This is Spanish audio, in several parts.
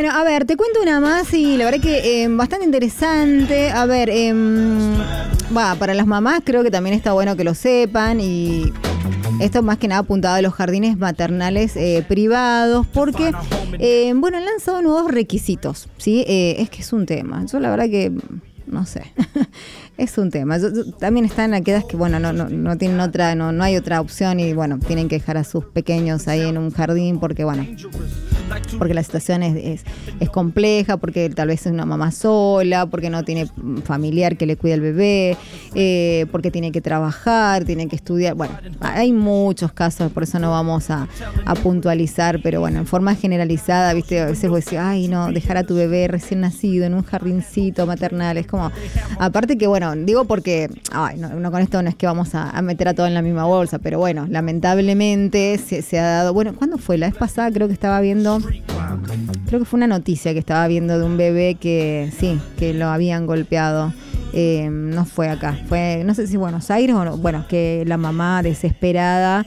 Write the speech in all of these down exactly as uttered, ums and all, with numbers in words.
Bueno, a ver, te cuento una más y la verdad que eh, bastante interesante. A ver, eh, va, para las mamás creo que también está bueno que lo sepan y esto más que nada apuntado a los jardines maternales eh, privados porque, eh, bueno, han lanzado nuevos requisitos, ¿sí? Eh, es que es un tema. Yo la verdad que, no sé, es un tema. Yo, yo, también están aquellas que, bueno, no, no, no tienen otra, no, no hay otra opción y, bueno, tienen que dejar a sus pequeños ahí en un jardín porque, bueno, porque la situación es, es, es compleja, porque tal vez es una mamá sola, porque no tiene familiar que le cuide al bebé, eh, porque tiene que trabajar, tiene que estudiar. Bueno, hay muchos casos, por eso no vamos a, a puntualizar, pero bueno, en forma generalizada, viste, a veces vos decís, ay, no, dejar a tu bebé recién nacido en un jardincito maternal, es como, aparte que, bueno, digo porque, ay, no, no con esto no es que vamos a, a meter a todo en la misma bolsa, pero bueno, lamentablemente se, se ha dado, bueno, ¿cuándo fue? La vez pasada creo que estaba viendo, creo que fue una noticia que estaba viendo de un bebé que, sí, que lo habían golpeado. Eh, no fue acá, fue, no sé si Buenos Aires o no, bueno, que la mamá desesperada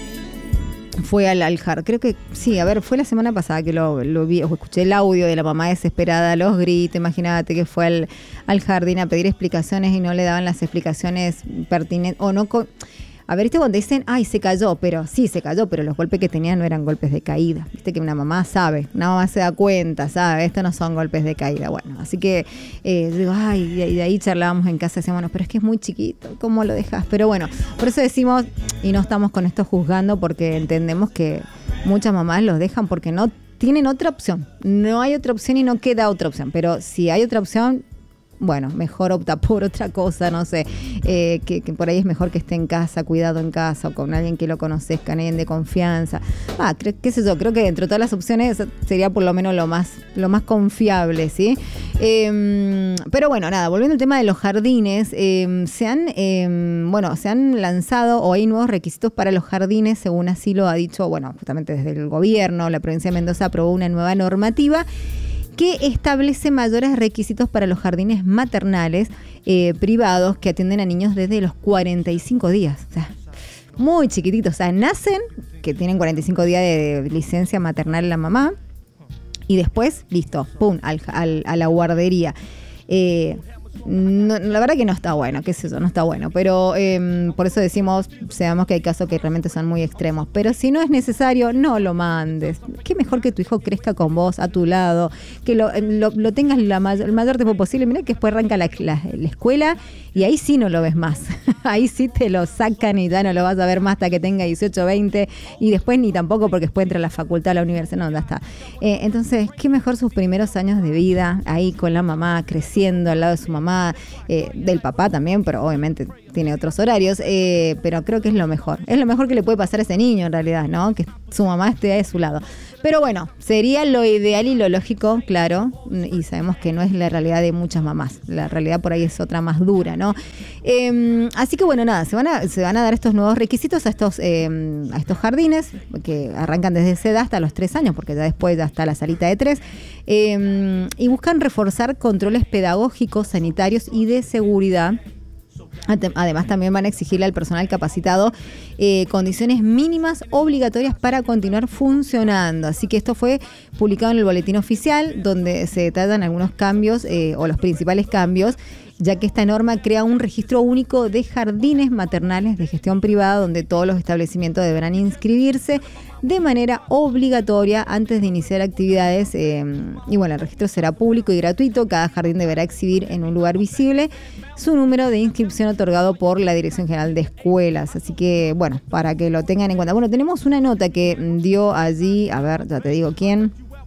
fue al, al jardín, creo que sí, a ver, fue la semana pasada que lo, lo vi, o escuché el audio de la mamá desesperada, los gritos, imagínate que fue al, al jardín a pedir explicaciones y no le daban las explicaciones pertinentes, o no con... A ver, este cuando dicen, ay, se cayó, pero sí, se cayó, pero los golpes que tenía no eran golpes de caída. Viste que una mamá sabe, una mamá se da cuenta, sabe, estos no son golpes de caída. Bueno, así que, eh, digo, ay, y de ahí charlábamos en casa, decíamos, bueno, pero es que es muy chiquito, ¿cómo lo dejas? Pero bueno, por eso decimos, y no estamos con esto juzgando, porque entendemos que muchas mamás los dejan porque no tienen otra opción. No hay otra opción y no queda otra opción, pero si hay otra opción, bueno, mejor opta por otra cosa, no sé, eh, que, que por ahí es mejor que esté en casa, cuidado en casa, o con alguien que lo conozca, alguien de confianza. Ah, creo, qué sé yo, creo que entre todas las opciones sería por lo menos lo más, lo más confiable, ¿sí? Eh, pero bueno, nada, volviendo al tema de los jardines, eh, se han, eh, bueno, se han lanzado o hay nuevos requisitos para los jardines, según así lo ha dicho, bueno, justamente desde el gobierno, la provincia de Mendoza aprobó una nueva normativa que establece mayores requisitos para los jardines maternales eh, privados que atienden a niños desde los cuarenta y cinco días. O sea, muy chiquititos. O sea, nacen, que tienen cuarenta y cinco días de licencia maternal la mamá, y después, listo, pum, al, al, a la guardería. Eh, No, la verdad que no está bueno, qué sé yo, no está bueno, pero eh, por eso decimos, sabemos que hay casos que realmente son muy extremos, pero si no es necesario, no lo mandes. Qué mejor que tu hijo crezca con vos, a tu lado, que lo, lo, lo tengas la mayor, el mayor tiempo posible. Mirá que después arranca la, la, la escuela y ahí sí no lo ves más, ahí sí te lo sacan y ya no lo vas a ver más hasta que tenga dieciocho, veinte, y después ni tampoco porque después entra a la facultad, a la universidad, no, ya está. Eh, entonces, qué mejor sus primeros años de vida, ahí con la mamá, creciendo al lado de su mamá, Eh, del papá también, pero obviamente tiene otros horarios, eh, pero creo que es lo mejor. Es lo mejor que le puede pasar a ese niño en realidad, ¿no? Que su mamá esté de su lado. Pero bueno, sería lo ideal y lo lógico, claro, y sabemos que no es la realidad de muchas mamás. La realidad por ahí es otra más dura, ¿no? Eh, así que bueno, nada, se van a, se van a dar estos nuevos requisitos a estos, eh, a estos jardines, que arrancan desde esa edad hasta los tres años, porque ya después ya está la salita de tres, eh, y buscan reforzar controles pedagógicos, sanitarios y de seguridad. Además, también van a exigirle al personal capacitado eh, condiciones mínimas obligatorias para continuar funcionando. Así que esto fue publicado en el boletín oficial, donde se detallan algunos cambios eh, o los principales cambios, ya que esta norma crea un registro único de jardines maternales de gestión privada, donde todos los establecimientos deberán inscribirse de manera obligatoria antes de iniciar actividades. Eh, y bueno, el registro será público y gratuito. Cada jardín deberá exhibir en un lugar visible su número de inscripción otorgado por la Dirección General de Escuelas. Así que, bueno, para que lo tengan en cuenta. Bueno, tenemos una nota que dio allí, a ver, ya te digo quién.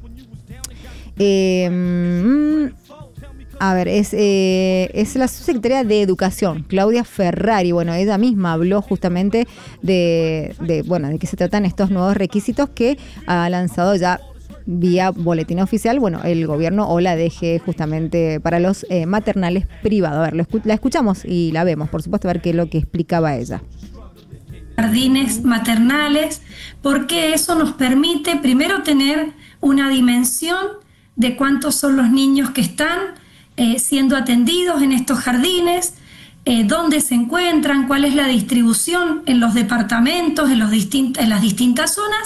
Eh... A ver, es, eh, es la subsecretaria de Educación, Claudia Ferrari. Bueno, ella misma habló justamente de, de, bueno, de qué se tratan estos nuevos requisitos que ha lanzado ya vía boletín oficial, bueno, el gobierno o la D G justamente para los eh, maternales privados. A ver, lo escu- la escuchamos y la vemos, por supuesto, a ver qué es lo que explicaba ella. Jardines maternales, porque eso nos permite primero tener una dimensión de cuántos son los niños que están Eh, siendo atendidos en estos jardines, eh, dónde se encuentran, cuál es la distribución en los departamentos, en, los distint- en las distintas zonas,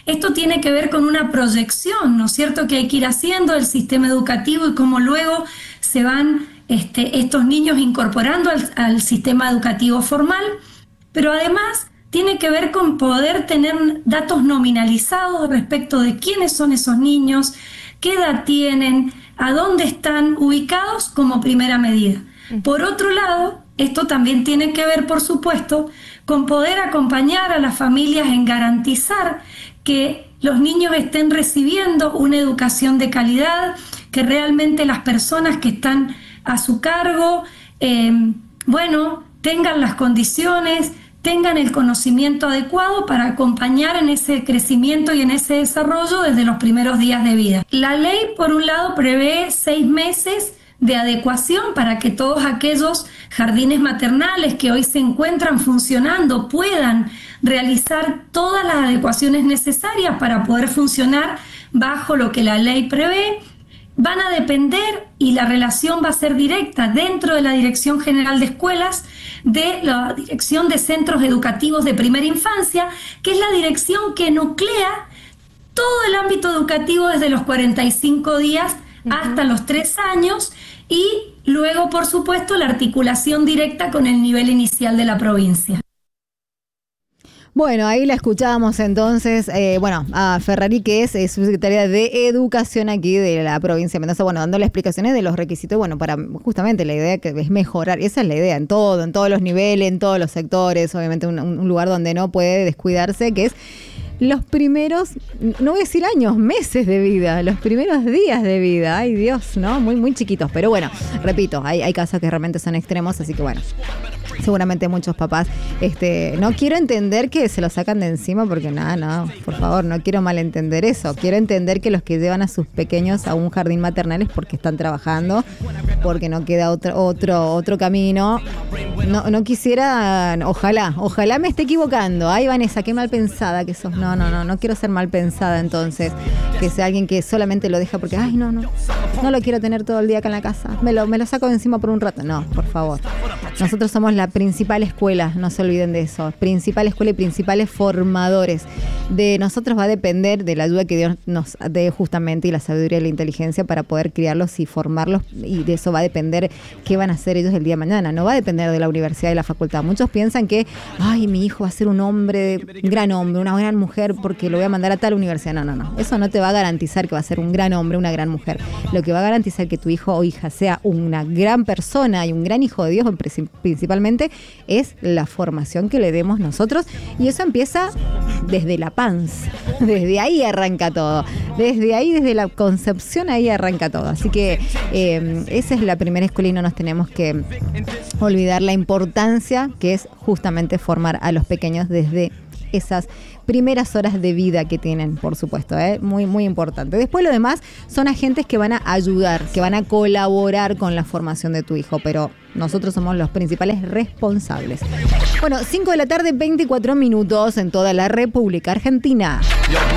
Esto tiene que ver con una proyección, ¿no es cierto?, que hay que ir haciendo del sistema educativo y cómo luego se van este, estos niños incorporando al, al sistema educativo formal, pero además tiene que ver con poder tener datos nominalizados respecto de quiénes son esos niños, qué edad tienen, a dónde están ubicados como primera medida. Por otro lado, esto también tiene que ver, por supuesto, con poder acompañar a las familias en garantizar que los niños estén recibiendo una educación de calidad, que realmente las personas que están a su cargo, eh, bueno, tengan las condiciones, tengan el conocimiento adecuado para acompañar en ese crecimiento y en ese desarrollo desde los primeros días de vida. La ley, por un lado, prevé seis meses de adecuación para que todos aquellos jardines maternales que hoy se encuentran funcionando puedan realizar todas las adecuaciones necesarias para poder funcionar bajo lo que la ley prevé. Van a depender, y la relación va a ser directa dentro de la Dirección General de Escuelas, de la Dirección de Centros Educativos de Primera Infancia, que es la dirección que nuclea todo el ámbito educativo desde los cuarenta y cinco días uh-huh. hasta los tres años, y luego, por supuesto, la articulación directa con el nivel inicial de la provincia. Bueno, ahí la escuchábamos entonces, eh, bueno, a Ferrari, que es, es subsecretaria de Educación aquí de la provincia de Mendoza, bueno, dándole explicaciones de los requisitos, bueno, para justamente la idea que es mejorar, esa es la idea en todo, en todos los niveles, en todos los sectores, obviamente un, un lugar donde no puede descuidarse, que es los primeros, no voy a decir años, meses de vida, los primeros días de vida, ay Dios, ¿no? Muy, muy chiquitos, pero bueno, repito, hay, hay casos que realmente son extremos, así que bueno, seguramente muchos papás, este, no quiero entender que se lo sacan de encima porque nada, no, por favor, no quiero malentender eso, quiero entender que los que llevan a sus pequeños a un jardín maternal es porque están trabajando, porque no queda otro, otro, otro camino, no, no quisiera, ojalá, ojalá me esté equivocando, ay Vanessa, qué mal pensada que sos, no, no, no, no quiero ser mal pensada entonces, que sea alguien que solamente lo deja porque, ay no, no, no lo quiero tener todo el día acá en la casa, me lo, me lo saco de encima por un rato, no, por favor. Nosotros somos la principal escuela, no se olviden de eso, principal escuela y principales formadores. De nosotros va a depender de la ayuda que Dios nos dé justamente y la sabiduría y la inteligencia para poder criarlos y formarlos, y de eso va a depender qué van a hacer ellos el día de mañana. No va a depender de la universidad y la facultad. Muchos piensan que, ay, mi hijo va a ser un hombre, un gran hombre, una gran mujer porque lo voy a mandar a tal universidad. No, no, no. Eso no te va a garantizar que va a ser un gran hombre, una gran mujer. Lo que va a garantizar que tu hijo o hija sea una gran persona y un gran hijo de Dios principalmente es la formación que le demos nosotros, y eso empieza desde la panza, desde ahí arranca todo, desde ahí, desde la concepción, ahí arranca todo, así que eh, esa es la primera escuela y no nos tenemos que olvidar la importancia que es justamente formar a los pequeños desde esas primeras horas de vida que tienen, por supuesto, ¿eh? muy, muy importante. Después lo demás son agentes que van a ayudar, que van a colaborar con la formación de tu hijo, pero nosotros somos los principales responsables. Bueno, cinco de la tarde, veinticuatro minutos en toda la República Argentina.